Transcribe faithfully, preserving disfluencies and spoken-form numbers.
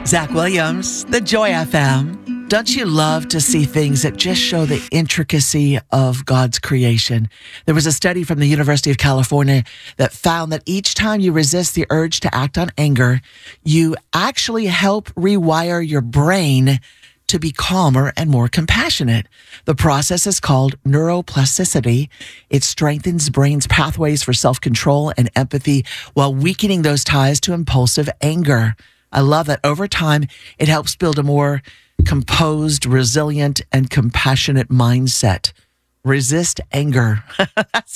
Zach Williams, the Joy F M. Don't you love to see things that just show the intricacy of God's creation? There was a study from the University of California that found that each time you resist the urge to act on anger, you actually help rewire your brain to be calmer and more compassionate. The process is called neuroplasticity. It strengthens brain's pathways for self-control and empathy while weakening those ties to impulsive anger. I love that over time, it helps build a more composed, resilient, and compassionate mindset. Resist anger. That's